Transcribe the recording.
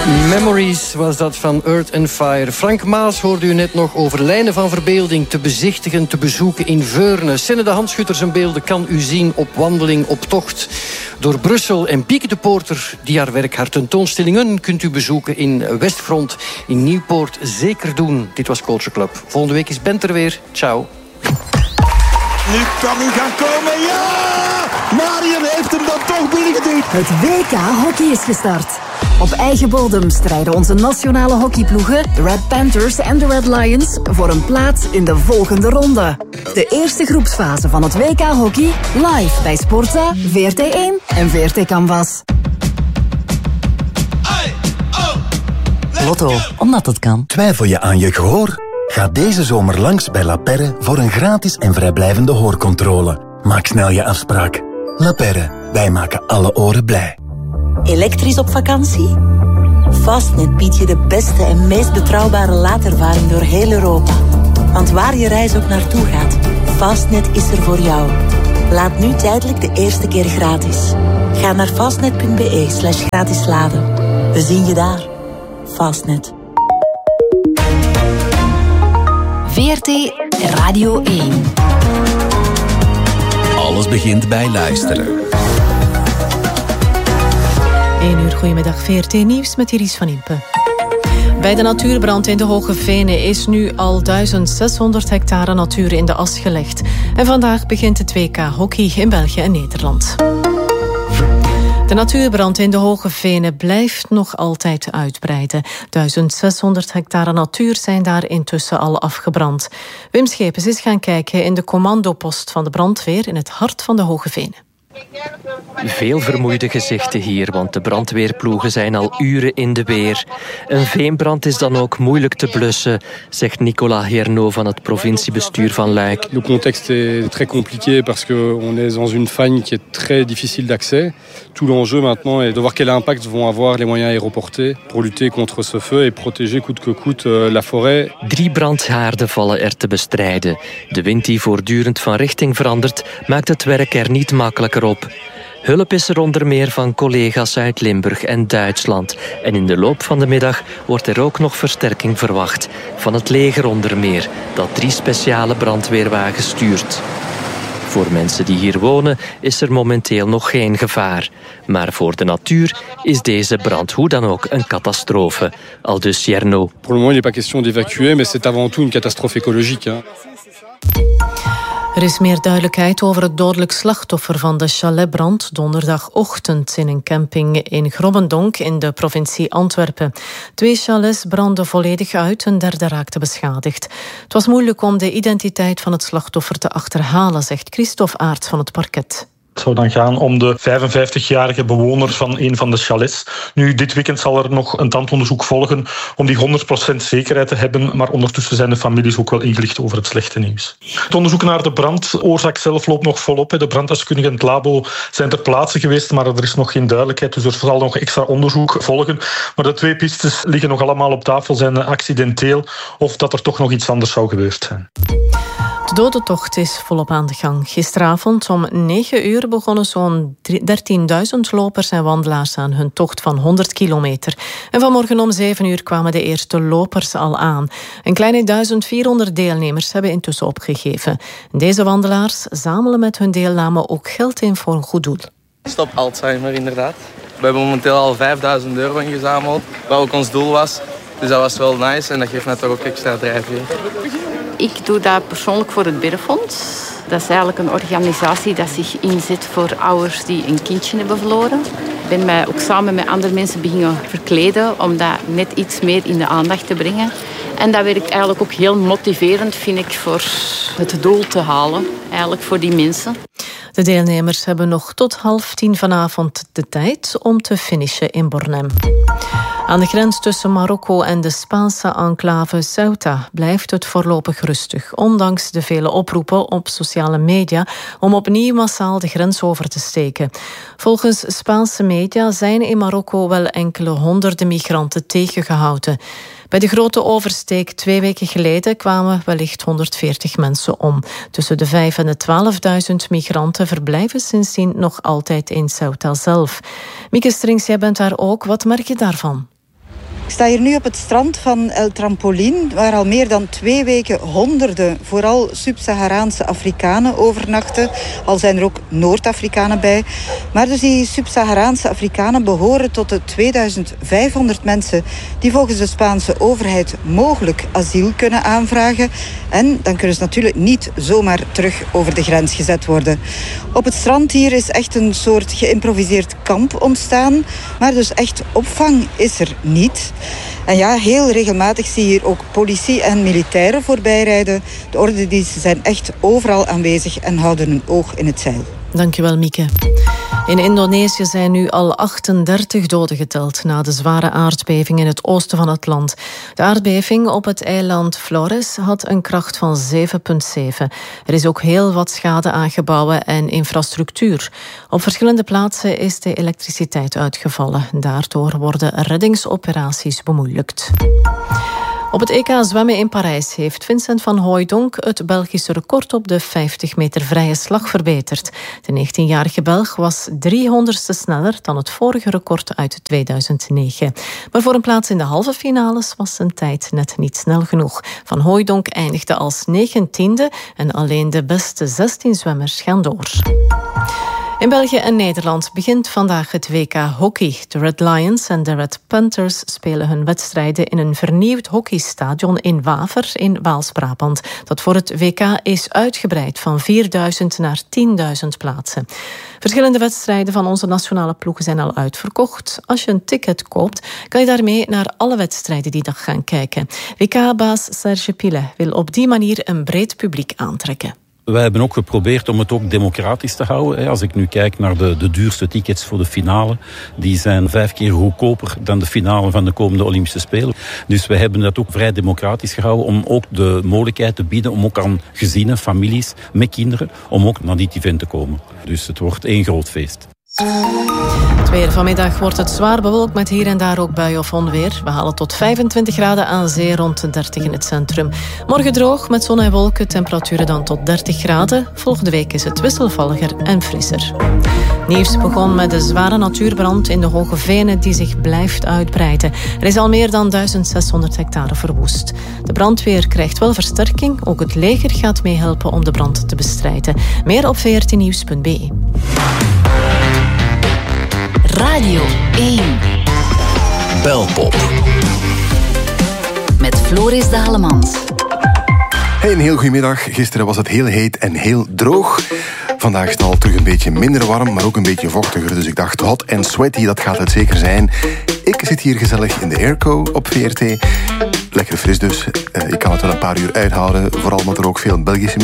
Memories was dat van Earth and Fire. Frank Maas hoorde u net nog over lijnen van verbeelding te bezichtigen, te bezoeken in Veurne. Senne de Handschütter zijn beelden kan u zien op wandeling, op tocht door Brussel. En Pieke de Poorter, die haar werk, haar tentoonstellingen kunt u bezoeken in Westfront, in Nieuwpoort. Zeker doen. Dit was Culture Club. Volgende week is Bent er weer. Ciao. Nu kan hij gaan komen. Ja! Marion heeft hem dan toch binnengeduwd. Het WK Hockey is gestart. Op eigen bodem strijden onze nationale hockeyploegen, de Red Panthers en de Red Lions, voor een plaats in de volgende ronde. De eerste groepsfase van het WK Hockey, live bij Sportza, VRT1 en VRT Canvas. Lotto, omdat het kan. Twijfel je aan je gehoor? Ga deze zomer langs bij La Perre voor een gratis en vrijblijvende hoorcontrole. Maak snel je afspraak. La Perre, wij maken alle oren blij. Elektrisch op vakantie? Fastnet biedt je de beste en meest betrouwbare laadervaring door heel Europa. Want waar je reis ook naartoe gaat, Fastnet is er voor jou. Laat nu tijdelijk de eerste keer gratis. Ga naar fastnet.be/gratis laden. We zien je daar. Fastnet. VRT Radio 1. Alles begint bij luisteren. 1 uur, goedemiddag, VRT Nieuws met Iris van Impe. Bij de natuurbrand in de Hoge Venen is nu al 1600 hectare natuur in de as gelegd. En vandaag begint het WK Hockey in België en Nederland. De natuurbrand in de Hoge Venen blijft nog altijd uitbreiden. 1600 hectare natuur zijn daar intussen al afgebrand. Wim Schepens is gaan kijken in de commandopost van de brandweer in het hart van de Hoge Venen. Veel vermoeide gezichten hier, want de brandweerploegen zijn al uren in de weer. Een veenbrand is dan ook moeilijk te blussen, zegt Nicolas Hernot van het provinciebestuur van Luik. Le contexte est très compliqué parce qu'on est dans une fagne qui est très difficile d'accès. Tout l'enjeu maintenant est de voir quel impact vont avoir les moyens aéroportés pour lutter contre ce feu et protéger coûte que coûte la forêt. 3 brandhaarden vallen er te bestrijden. De wind die voortdurend van richting verandert, maakt het werk er niet makkelijker op. Hulp is er onder meer van collega's uit Limburg en Duitsland. En in de loop van de middag wordt er ook nog versterking verwacht. Van het leger onder meer, dat 3 speciale brandweerwagens stuurt. Voor mensen die hier wonen is er momenteel nog geen gevaar. Maar voor de natuur is deze brand hoe dan ook een catastrofe. Aldus Hernot. Pour le moment, il n'est pas question d'évacuer, mais c'est avant tout une catastrophe écologique. Er is meer duidelijkheid over het dodelijk slachtoffer van de chaletbrand donderdagochtend in een camping in Grobbendonk in de provincie Antwerpen. 2 chalets brandden volledig uit, een derde raakte beschadigd. Het was moeilijk om de identiteit van het slachtoffer te achterhalen, zegt Christophe Aerts van het parket. Het zou dan gaan om de 55-jarige bewoner van een van de chalets. Nu, dit weekend zal er nog een tandonderzoek volgen om die 100% zekerheid te hebben, maar ondertussen zijn de families ook wel ingelicht over het slechte nieuws. Het onderzoek naar de brandoorzaak zelf loopt nog volop. De branddeskundigen en het labo zijn ter plaatse geweest, maar er is nog geen duidelijkheid, dus er zal nog extra onderzoek volgen. Maar de 2 pistes liggen nog allemaal op tafel, zijn accidenteel of dat er toch nog iets anders zou gebeurd zijn. De dodentocht is volop aan de gang. Gisteravond om 9 uur begonnen zo'n 13.000 lopers en wandelaars aan hun tocht van 100 kilometer. En vanmorgen om 7 uur kwamen de eerste lopers al aan. Een kleine 1400 deelnemers hebben intussen opgegeven. Deze wandelaars zamelen met hun deelname ook geld in voor een goed doel. Stop Alzheimer, inderdaad. We hebben momenteel al €5.000 ingezameld, wat ook ons doel was. Dus dat was wel nice en dat geeft mij toch ook extra drijfveer. Ik doe dat persoonlijk voor het Biddenfonds. Dat is eigenlijk een organisatie dat zich inzet voor ouders die een kindje hebben verloren. Ik ben mij ook samen met andere mensen beginnen verkleden om dat net iets meer in de aandacht te brengen. En dat werkt eigenlijk ook heel motiverend, vind ik, voor het doel te halen, eigenlijk voor die mensen. De deelnemers hebben nog tot 9:30 vanavond de tijd om te finishen in Bornem. Aan de grens tussen Marokko en de Spaanse enclave Ceuta blijft het voorlopig rustig, ondanks de vele oproepen op sociale media om opnieuw massaal de grens over te steken. Volgens Spaanse media zijn in Marokko wel enkele honderden migranten tegengehouden. Bij de grote oversteek 2 weken geleden kwamen wellicht 140 mensen om. Tussen de 5.000 en de 12.000 migranten verblijven sindsdien nog altijd in Ceuta zelf. Mieke Strings, jij bent daar ook. Wat merk je daarvan? Ik sta hier nu op het strand van El Trampolín, waar al meer dan 2 weken honderden, vooral Sub-Saharaanse Afrikanen overnachten. Al zijn er ook Noord-Afrikanen bij. Maar dus die Sub-Saharaanse Afrikanen behoren tot de 2500 mensen die volgens de Spaanse overheid mogelijk asiel kunnen aanvragen. En dan kunnen ze natuurlijk niet zomaar terug over de grens gezet worden. Op het strand hier is echt een soort geïmproviseerd kamp ontstaan. Maar dus echt opvang is er niet. En ja, heel regelmatig zie je hier ook politie en militairen voorbijrijden. De ordendiensten zijn echt overal aanwezig en houden een oog in het zeil. Dankjewel, Mieke. In Indonesië zijn nu al 38 doden geteld na de zware aardbeving in het oosten van het land. De aardbeving op het eiland Flores had een kracht van 7,7. Er is ook heel wat schade aan gebouwen en infrastructuur. Op verschillende plaatsen is de elektriciteit uitgevallen. Daardoor worden reddingsoperaties bemoeilijkt. Op het EK zwemmen in Parijs heeft Vincent van Hooijdonk het Belgische record op de 50 meter vrije slag verbeterd. De 19-jarige Belg was 300ste sneller dan het vorige record uit 2009. Maar voor een plaats in de halve finales was zijn tijd net niet snel genoeg. Van Hooijdonk eindigde als 19e en alleen de beste 16 zwemmers gaan door. In België en Nederland begint vandaag het WK Hockey. De Red Lions en de Red Panthers spelen hun wedstrijden in een vernieuwd hockeystadion in Waver in Waals-Brabant. Dat voor het WK is uitgebreid van 4.000 naar 10.000 plaatsen. Verschillende wedstrijden van onze nationale ploegen zijn al uitverkocht. Als je een ticket koopt, kan je daarmee naar alle wedstrijden die dag gaan kijken. WK-baas Serge Pille wil op die manier een breed publiek aantrekken. Wij hebben ook geprobeerd om het ook democratisch te houden. Als ik nu kijk naar de duurste tickets voor de finale, die zijn 5 keer goedkoper dan de finale van de komende Olympische Spelen. Dus we hebben dat ook vrij democratisch gehouden om ook de mogelijkheid te bieden om ook aan gezinnen, families met kinderen, om ook naar dit event te komen. Dus het wordt één groot feest. Het weer vanmiddag wordt het zwaar bewolkt met hier en daar ook buien of onweer. We halen tot 25 graden aan zee, rond de 30 in het centrum. Morgen droog met zon en wolken, temperaturen dan tot 30 graden. Volgende week is het wisselvalliger en frisser. Nieuws begon met de zware natuurbrand in de Hoge Venen die zich blijft uitbreiden. Er is al meer dan 1600 hectare verwoest. De brandweer krijgt wel versterking. Ook het leger gaat meehelpen om de brand te bestrijden. Meer op vrtnieuws.be. Radio 1. Belpop. Met Floris Dalemans. Hey, een heel goedemiddag. Gisteren was het heel heet en heel droog. Vandaag is het al terug een beetje minder warm, maar ook een beetje vochtiger. Dus ik dacht, hot and sweaty, dat gaat het zeker zijn. Ik zit hier gezellig in de airco op VRT. Lekker fris dus. Ik kan het wel een paar uur uithouden. Vooral omdat er ook veel Belgische